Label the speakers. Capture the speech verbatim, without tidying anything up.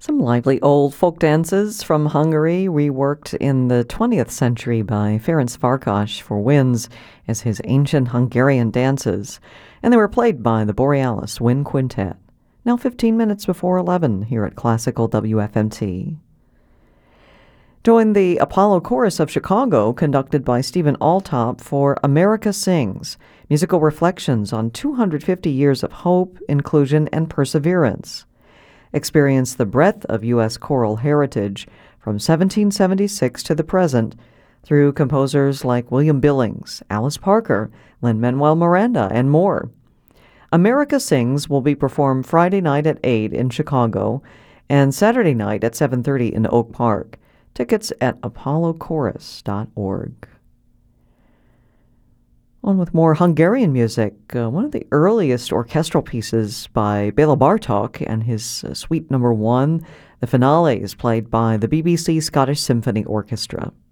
Speaker 1: Some lively old folk dances from Hungary, reworked in the twentieth century by Ferenc Farkas for winds as his ancient Hungarian dances, and they were played by the Borealis Wind Quintet. Now fifteen minutes before eleven here at Classical W F M T. Join the Apollo Chorus of Chicago, conducted by Stephen Altop, for America Sings, musical reflections on two hundred fifty years of hope, inclusion, and perseverance. Experience the breadth of U S choral heritage from seventeen seventy-six to the present through composers like William Billings, Alice Parker, Lin-Manuel Miranda, and more. America Sings will be performed Friday night at eight in Chicago and Saturday night at seven thirty in Oak Park. Tickets at apollo chorus dot org. On with more Hungarian music, uh, one of the earliest orchestral pieces by Bela Bartok and his uh, Suite Number One. The finale is played by the B B C Scottish Symphony Orchestra.